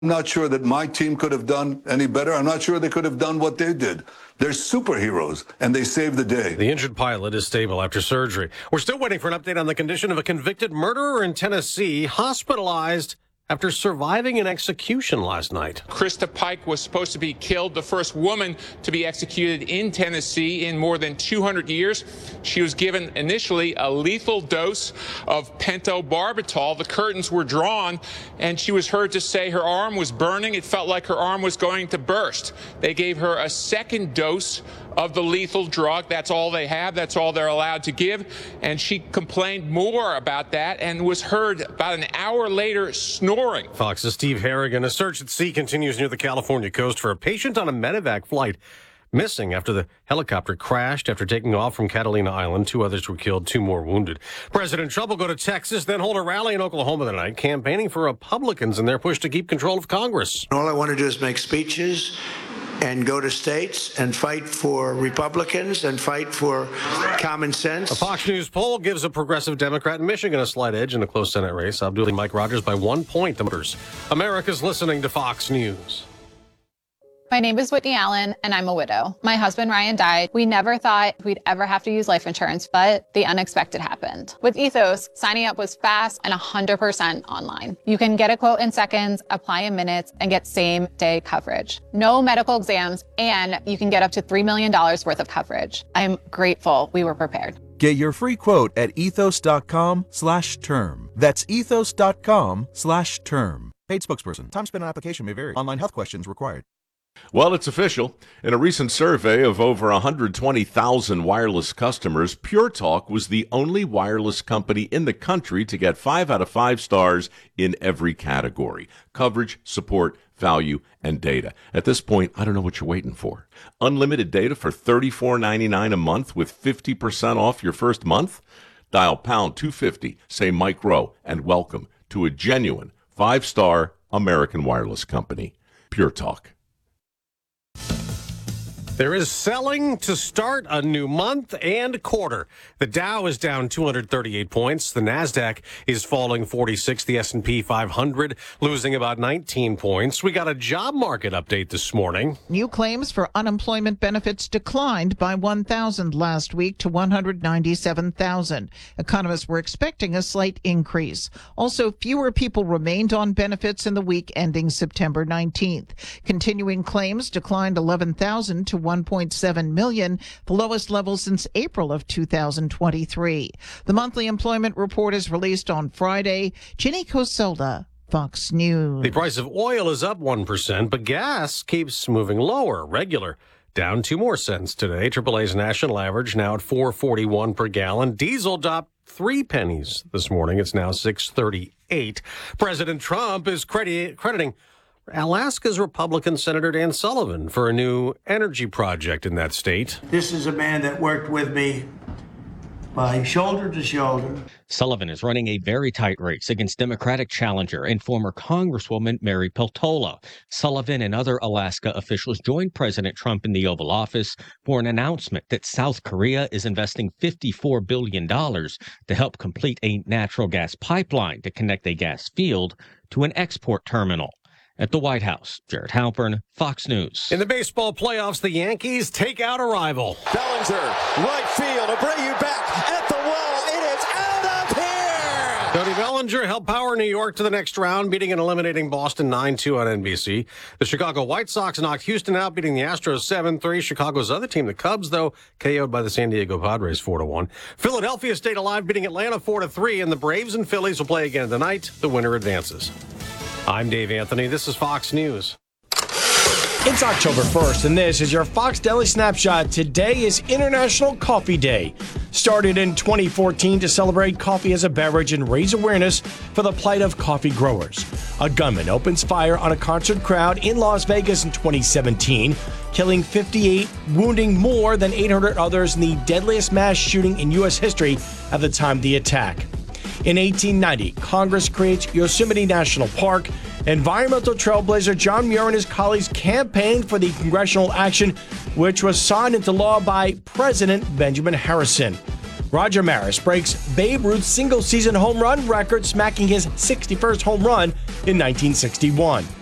I'm not sure that my team could have done any better. I'm not sure they could have done what they did. They're superheroes, and they saved the day. The injured pilot is stable after surgery. We're still waiting for an update on the condition of a convicted murderer in Tennessee, hospitalized after surviving an execution last night. Krista Pike was supposed to be killed, the first woman to be executed in Tennessee in more than 200 years. She was given initially a lethal dose of pentobarbital. The curtains were drawn, and she was heard to say her arm was burning. It felt like her arm was going to burst. They gave her a second dose of the lethal drug. That's all they have. That's all they're allowed to give. And she complained more about that and was heard about an hour later snoring. Fox's Steve Harrigan. A search at sea continues near the California coast for a patient on a medevac flight missing after the helicopter crashed after taking off from Catalina Island. 2 others were killed, 2 more wounded. President Trump will go to Texas, then hold a rally in Oklahoma tonight, campaigning for Republicans in their push to keep control of Congress. All I want to do is make speeches and go to states and fight for Republicans and fight for common sense. A Fox News poll gives a progressive Democrat in Michigan a slight edge in a close Senate race. Abdullah Mike Rogers by 1 point. America's listening to Fox News. My name is Whitney Allen, and I'm a widow. My husband, Ryan, died. We never thought we'd ever have to use life insurance, but the unexpected happened. With Ethos, signing up was fast and 100% online. You can get a quote in seconds, apply in minutes, and get same-day coverage. No medical exams, and you can get up to $3 million worth of coverage. I'm grateful we were prepared. Get your free quote at ethos.com/term. That's ethos.com/term. Paid spokesperson. Time spent on application may vary. Online health questions required. Well, it's official. In a recent survey of over 120,000 wireless customers, Pure Talk was the only wireless company in the country to get 5 out of 5 stars in every category: coverage, support, value, and data. At this point, I don't know what you're waiting for. Unlimited data for $34.99 a month with 50% off your first month? Dial pound 250, say Mike Rowe, and welcome to a genuine 5-star American wireless company. Pure Talk. There is selling to start a new month and quarter. The Dow is down 238 points. The Nasdaq is falling 46. The S&P 500 losing about 19 points. We got a job market update this morning. New claims for unemployment benefits declined by 1,000 last week to 197,000. Economists were expecting a slight increase. Also, fewer people remained on benefits in the week ending September 19th. Continuing claims declined 11,000 to 1.7 million, the lowest level since April of 2023. The monthly employment report is released on Friday. Ginny Cosola, Fox News. The price of oil is up 1%, but gas keeps moving lower. Regular down 2 more cents today. AAA's national average now at $4.41 per gallon. Diesel dropped 3 pennies this morning. It's now $6.38. President Trump is crediting Alaska's Republican Senator Dan Sullivan for a new energy project in that state. This is a man that worked with me by shoulder to shoulder. Sullivan is running a very tight race against Democratic challenger and former Congresswoman Mary Peltola. Sullivan and other Alaska officials joined President Trump in the Oval Office for an announcement that South Korea is investing $54 billion to help complete a natural gas pipeline to connect a gas field to an export terminal. At the White House, Jared Halpern, Fox News. In the baseball playoffs, the Yankees take out a rival. Bellinger, right field, Abreu back at the wall. It is out of here! Cody Bellinger helped power New York to the next round, beating and eliminating Boston 9-2 on NBC. The Chicago White Sox knocked Houston out, beating the Astros 7-3. Chicago's other team, the Cubs, though, KO'd by the San Diego Padres 4-1. Philadelphia stayed alive, beating Atlanta 4-3, and the Braves and Phillies will play again tonight. The winner advances. I'm Dave Anthony. This is Fox News. It's October 1st, and this is your Fox Daily Snapshot. Today is International Coffee Day. Started in 2014 to celebrate coffee as a beverage and raise awareness for the plight of coffee growers. A gunman opens fire on a concert crowd in Las Vegas in 2017, killing 58, wounding more than 800 others in the deadliest mass shooting in U.S. history at the time of the attack. In 1890, Congress creates Yosemite National Park. Environmental trailblazer John Muir and his colleagues campaigned for the congressional action, which was signed into law by President Benjamin Harrison. Roger Maris breaks Babe Ruth's single-season home run record, smacking his 61st home run in 1961.